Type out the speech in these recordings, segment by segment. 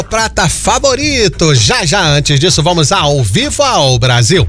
Prata favorito. Já antes disso, vamos ao Vivo ao Brasil.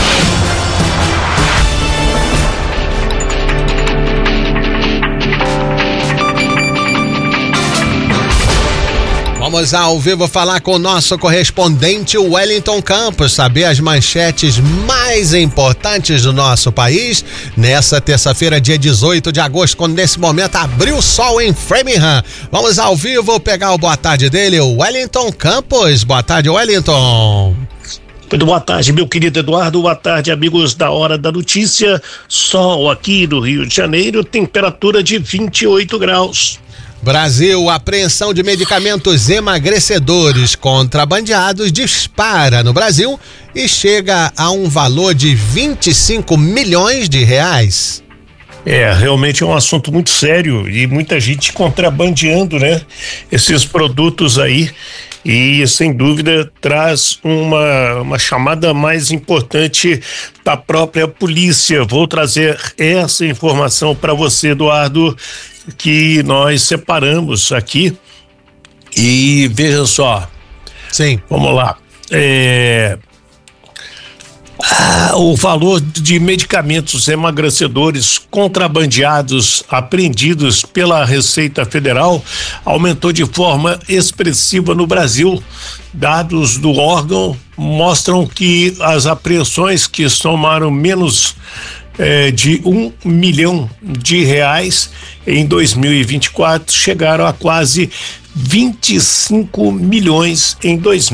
Vamos ao vivo falar com o nosso correspondente Wellington Campos, saber as manchetes mais importantes do nosso país nessa terça-feira, dia 18 de agosto, quando nesse momento abriu o sol em Framingham. Vamos ao vivo pegar o boa tarde dele, o Wellington Campos. Boa tarde, Wellington. Muito boa tarde, meu querido Eduardo. Boa tarde, amigos da Hora da Notícia. Sol aqui no Rio de Janeiro, temperatura de 28 graus. Brasil, apreensão de medicamentos emagrecedores contrabandeados dispara no Brasil e chega a um valor de 25 milhões de reais. Realmente é um assunto muito sério e muita gente contrabandeando, né? Esses produtos aí, e sem dúvida traz uma chamada mais importante da própria polícia. Vou trazer essa informação para você, Eduardo, que nós separamos aqui, e veja só. Sim. Vamos lá. O valor de medicamentos emagrecedores contrabandeados apreendidos pela Receita Federal aumentou de forma expressiva no Brasil. Dados do órgão mostram que as apreensões, que somaram menos de R$1 milhão em 2024, chegaram a quase 25 milhões em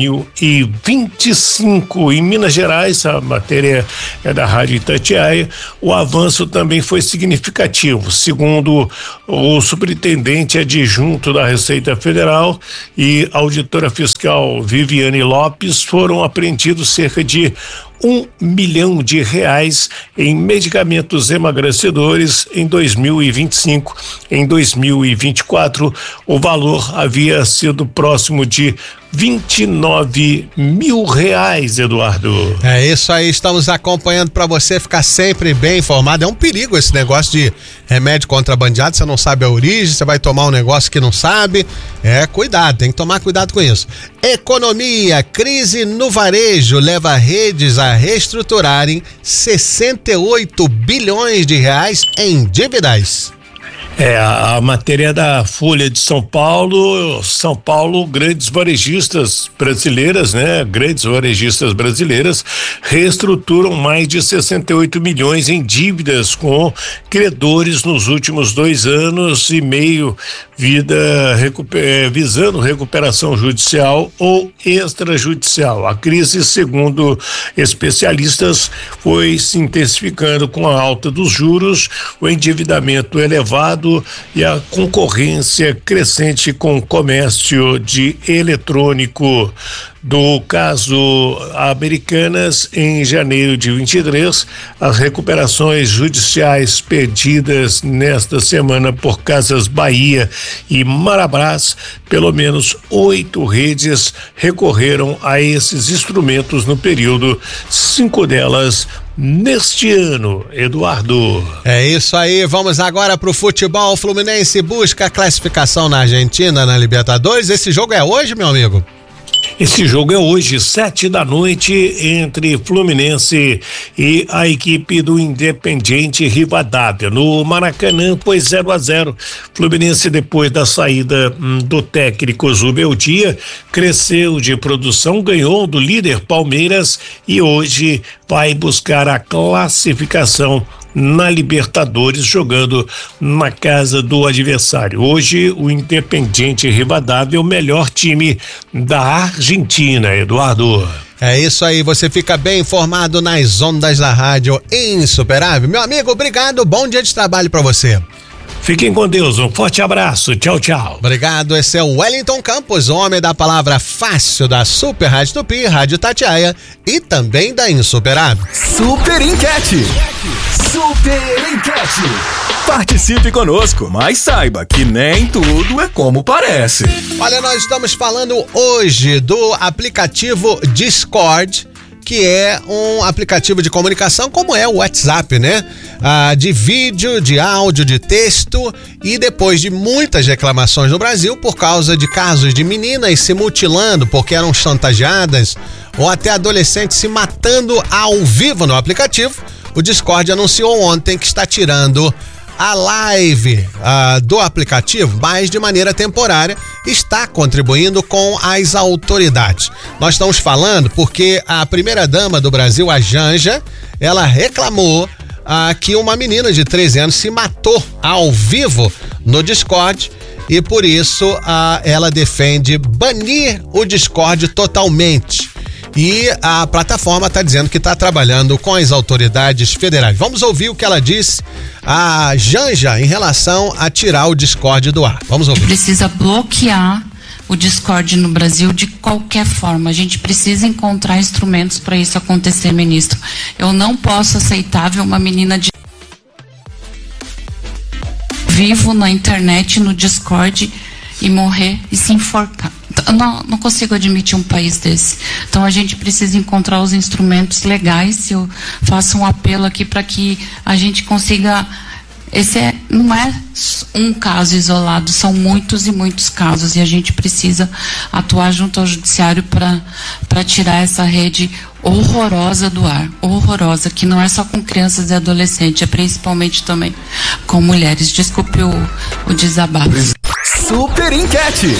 2025. Em Minas Gerais, a matéria é da Rádio Itatiaia, o avanço também foi significativo. Segundo o superintendente adjunto da Receita Federal e auditora fiscal Viviane Lopes, foram apreendidos cerca de R$1 milhão em medicamentos emagrecedores em 2025. Em 2024, o valor havia sido próximo de R$29 mil, Eduardo. É isso aí, estamos acompanhando para você ficar sempre bem informado. É um perigo esse negócio de remédio contrabandeado, você não sabe a origem, você vai tomar um negócio que não sabe. Cuidado, tem que tomar cuidado com isso. Economia, crise no varejo leva redes a reestruturarem 68 bilhões de reais em dívidas. A matéria da Folha de São Paulo, grandes varejistas brasileiras, né? Grandes varejistas brasileiras reestruturam mais de 68 milhões em dívidas com credores nos últimos 2 anos e meio, visando recuperação judicial ou extrajudicial. A crise, segundo especialistas, foi se intensificando com a alta dos juros, o endividamento elevado e a concorrência crescente com o comércio de eletrônico. Do caso Americanas, em janeiro de 23, as recuperações judiciais pedidas nesta semana por Casas Bahia e Marabras, pelo menos 8 redes recorreram a esses instrumentos no período, 5 delas neste ano, Eduardo. É isso aí, vamos agora pro futebol. O Fluminense busca a classificação na Argentina, na Libertadores. Esse jogo é hoje, meu amigo? Esse jogo é hoje, 19h, entre Fluminense e a equipe do Independiente Rivadavia. No Maracanã foi 0-0. Fluminense, depois da saída do técnico Zubeldia, cresceu de produção, ganhou do líder Palmeiras e hoje vai buscar a classificação na Libertadores, jogando na casa do adversário. Hoje, o Independiente Rivadavia é o melhor time da Argentina, Eduardo. É isso aí, você fica bem informado nas ondas da rádio Insuperável. Meu amigo, obrigado, bom dia de trabalho para você. Fiquem com Deus, um forte abraço, tchau, tchau. Obrigado, esse é o Wellington Campos, homem da palavra fácil da Super Rádio Tupi, Rádio Itatiaia e também da Insuperável. Super Enquete. Participe conosco, mas saiba que nem tudo é como parece. Olha, nós estamos falando hoje do aplicativo Discord, que é um aplicativo de comunicação como é o WhatsApp, né? De vídeo, de áudio, de texto, e depois de muitas reclamações no Brasil por causa de casos de meninas se mutilando porque eram chantageadas ou até adolescentes se matando ao vivo no aplicativo, o Discord anunciou ontem que está tirando a live do aplicativo, mas de maneira temporária, está contribuindo com as autoridades. Nós estamos falando porque a primeira-dama do Brasil, a Janja, ela reclamou que uma menina de 13 anos se matou ao vivo no Discord e por isso ela defende banir o Discord totalmente. E a plataforma está dizendo que está trabalhando com as autoridades federais. Vamos ouvir o que ela disse, a Janja, em relação a tirar o Discord do ar. Vamos ouvir. Precisa bloquear o Discord no Brasil de qualquer forma. A gente precisa encontrar instrumentos para isso acontecer, ministro. Eu não posso aceitar ver uma menina de vivo na internet, no Discord, e morrer e se enforcar. Não consigo admitir um país desse. Então a gente precisa encontrar os instrumentos legais. Eu faço um apelo aqui para que a gente consiga. Não é um caso isolado, são muitos e muitos casos, e a gente precisa atuar junto ao judiciário para tirar essa rede horrorosa do ar, horrorosa, que não é só com crianças e adolescentes, é principalmente também com mulheres. Desculpe o desabafo. Super Enquete.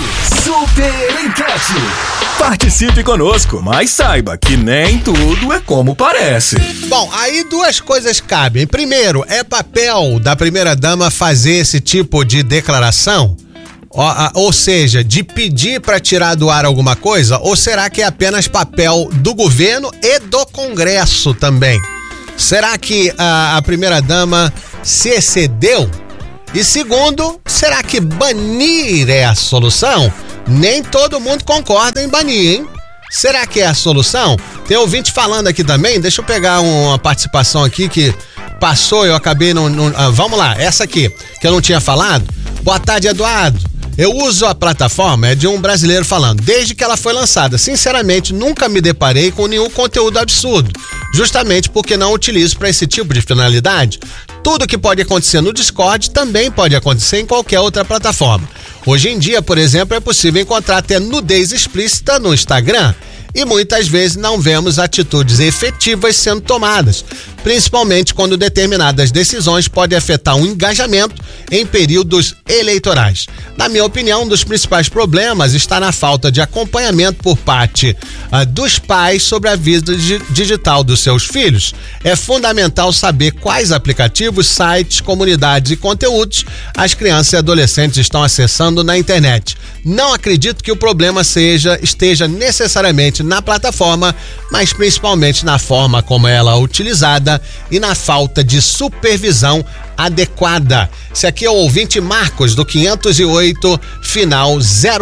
Super Enquete. Participe conosco, mas saiba que nem tudo é como parece. Bom, aí duas coisas cabem. Primeiro, é papel da primeira-dama fazer esse tipo de declaração? Ou seja, de pedir para tirar do ar alguma coisa? Ou será que é apenas papel do governo e do Congresso também? Será que a primeira-dama se excedeu? E segundo, será que banir é a solução? Nem todo mundo concorda em banir, hein? Será que é a solução? Tem ouvinte falando aqui também, deixa eu pegar uma participação aqui que passou, eu acabei vamos lá, essa aqui, que eu não tinha falado. Boa tarde, Eduardo. Eu uso a plataforma, é de um brasileiro falando, desde que ela foi lançada. Sinceramente, nunca me deparei com nenhum conteúdo absurdo, justamente porque não utilizo para esse tipo de finalidade. Tudo que pode acontecer no Discord também pode acontecer em qualquer outra plataforma. Hoje em dia, por exemplo, é possível encontrar até nudez explícita no Instagram. E muitas vezes não vemos atitudes efetivas sendo tomadas, principalmente quando determinadas decisões podem afetar um engajamento em períodos eleitorais. Na minha opinião, um dos principais problemas está na falta de acompanhamento por parte dos pais sobre a vida digital dos seus filhos. É fundamental saber quais aplicativos, sites, comunidades e conteúdos as crianças e adolescentes estão acessando na internet. Não acredito que o problema esteja necessariamente na plataforma, mas principalmente na forma como ela é utilizada e na falta de supervisão adequada. Esse aqui é o ouvinte Marcos, do 508, final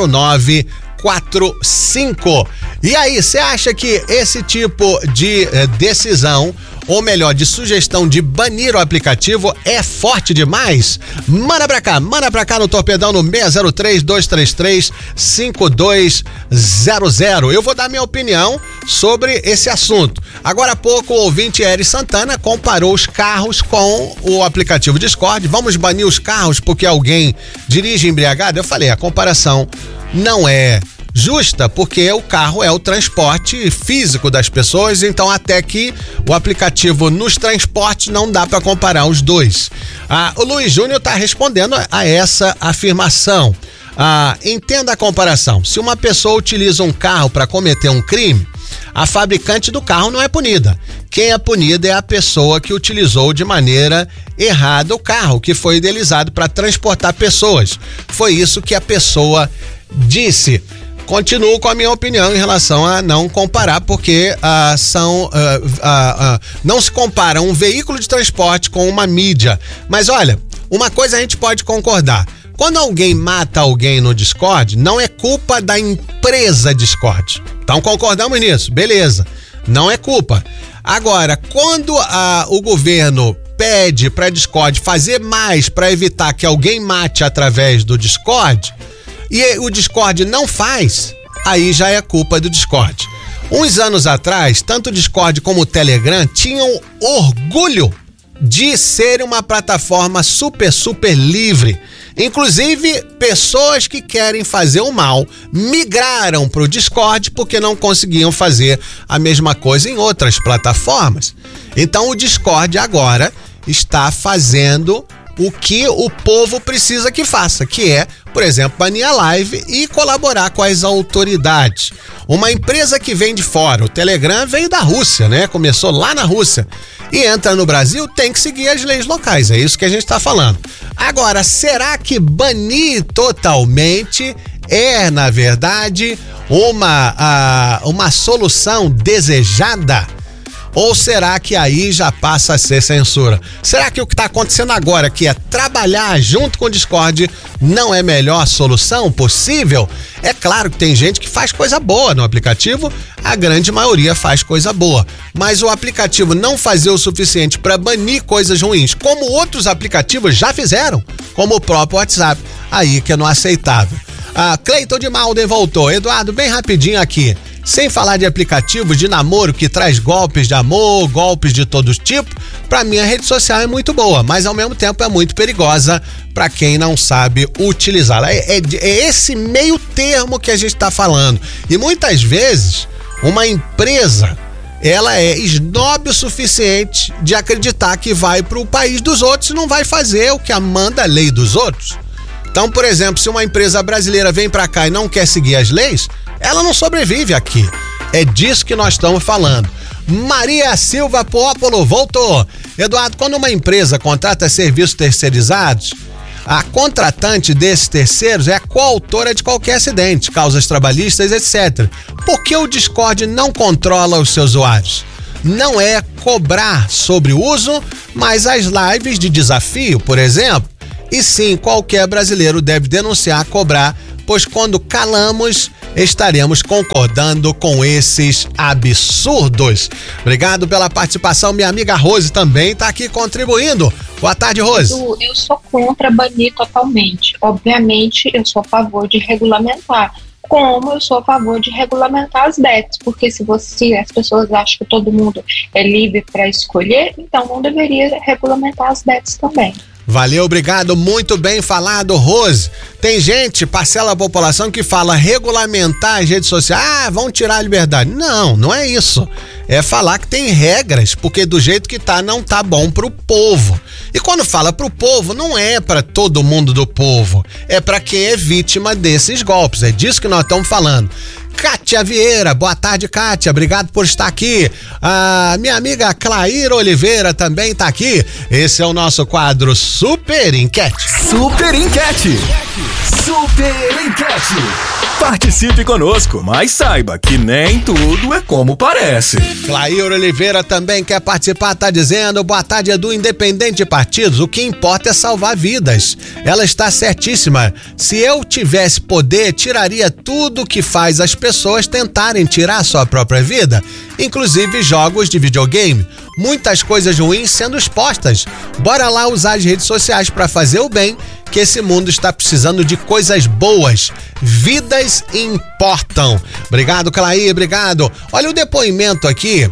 0945. E aí, você acha que esse tipo de decisão, ou melhor, de sugestão de banir o aplicativo é forte demais? Manda pra cá no Torpedão no 603-233-5200. Eu vou dar minha opinião sobre esse assunto. Agora há pouco o ouvinte Eri Santana comparou os carros com o aplicativo Discord. Vamos banir os carros porque alguém dirige embriagado? Eu falei, a comparação não é justa, porque o carro é o transporte físico das pessoas, então até que o aplicativo nos transportes não dá para comparar os dois. O Luiz Júnior está respondendo a essa afirmação. Entenda a comparação. Se uma pessoa utiliza um carro para cometer um crime, a fabricante do carro não é punida. Quem é punida é a pessoa que utilizou de maneira errada o carro, que foi idealizado para transportar pessoas. Foi isso que a pessoa disse. Continuo com a minha opinião em relação a não comparar, porque não se compara um veículo de transporte com uma mídia. Mas olha, uma coisa a gente pode concordar. Quando alguém mata alguém no Discord, não é culpa da empresa Discord. Então concordamos nisso, beleza. Não é culpa. Agora, quando o governo pede para a Discord fazer mais para evitar que alguém mate através do Discord, e o Discord não faz, aí já é culpa do Discord. Uns anos atrás, tanto o Discord como o Telegram tinham orgulho de ser uma plataforma super livre. Inclusive, pessoas que querem fazer o mal migraram para o Discord porque não conseguiam fazer a mesma coisa em outras plataformas. Então, o Discord agora está fazendo o que o povo precisa que faça, que é, por exemplo, banir a live e colaborar com as autoridades. Uma empresa que vem de fora, o Telegram veio da Rússia, né? Começou lá na Rússia e entra no Brasil, tem que seguir as leis locais, é isso que a gente está falando. Agora, será que banir totalmente é, na verdade, uma solução desejada? Ou será que aí já passa a ser censura? Será que o que está acontecendo agora, que é trabalhar junto com o Discord, não é a melhor solução possível? É claro que tem gente que faz coisa boa no aplicativo, a grande maioria faz coisa boa. Mas o aplicativo não fazer o suficiente para banir coisas ruins, como outros aplicativos já fizeram, como o próprio WhatsApp, aí que é não aceitável. Cleiton de Malden voltou. Eduardo, bem rapidinho aqui. Sem falar de aplicativos de namoro que traz golpes de amor, golpes de todo tipo, pra mim a rede social é muito boa, mas ao mesmo tempo é muito perigosa pra quem não sabe utilizá-la. É esse meio termo que a gente tá falando. E muitas vezes, uma empresa, ela é snob o suficiente de acreditar que vai pro país dos outros e não vai fazer o que manda a lei dos outros. Então, por exemplo, se uma empresa brasileira vem pra cá e não quer seguir as leis, ela não sobrevive aqui. É disso que nós estamos falando. Maria Silva Pópolo voltou. Eduardo, quando uma empresa contrata serviços terceirizados, a contratante desses terceiros é a coautora de qualquer acidente, causas trabalhistas, etc. Por que o Discord não controla os seus usuários? Não é cobrar sobre o uso, mas as lives de desafio, por exemplo, e sim, qualquer brasileiro deve denunciar, cobrar, pois quando calamos, estaremos concordando com esses absurdos. Obrigado pela participação, minha amiga Rose também está aqui contribuindo. Boa tarde, Rose. Eu sou contra banir totalmente. Obviamente, eu sou a favor de regulamentar. Como eu sou a favor de regulamentar as bets, porque se as pessoas acham que todo mundo é livre para escolher, então não deveria regulamentar as bets também. Valeu, obrigado, muito bem falado, Rose. Tem gente, parcela da população, que fala regulamentar as redes sociais, vão tirar a liberdade. Não, não é isso. É falar que tem regras, porque do jeito que tá, não tá bom pro povo. E quando fala pro povo, não é pra todo mundo do povo, é pra quem é vítima desses golpes, é disso que nós estamos falando. Kátia Vieira, boa tarde, Kátia, obrigado por estar aqui. Minha amiga Clair Oliveira também está aqui. Esse é o nosso quadro Super Enquete. Super Enquete. Super Enquete. Participe conosco, mas saiba que nem tudo é como parece. Clair Oliveira também quer participar, tá dizendo: boa tarde, Edu, independente de partidos, o que importa é salvar vidas. Ela está certíssima. Se eu tivesse poder, tiraria tudo que faz as pessoas tentarem tirar sua própria vida, inclusive jogos de videogame. Muitas coisas ruins sendo expostas. Bora lá usar as redes sociais para fazer o bem, que esse mundo está precisando de coisas boas. Vidas importam. Obrigado, Clair, obrigado. Olha o depoimento aqui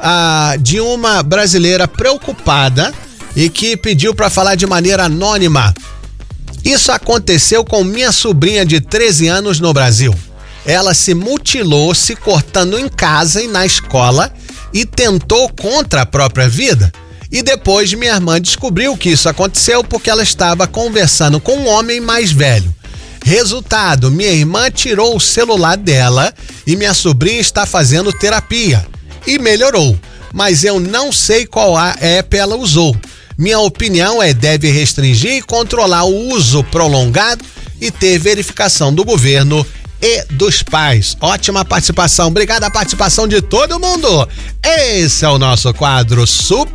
de uma brasileira preocupada e que pediu para falar de maneira anônima. Isso aconteceu com minha sobrinha de 13 anos no Brasil. Ela se mutilou se cortando em casa e na escola e tentou contra a própria vida. E depois minha irmã descobriu que isso aconteceu porque ela estava conversando com um homem mais velho. Resultado, minha irmã tirou o celular dela e minha sobrinha está fazendo terapia. E melhorou, mas eu não sei qual app ela usou. Minha opinião é: deve restringir e controlar o uso prolongado e ter verificação do governo e dos pais. Ótima participação, obrigado a participação de todo mundo. Esse é o nosso quadro Super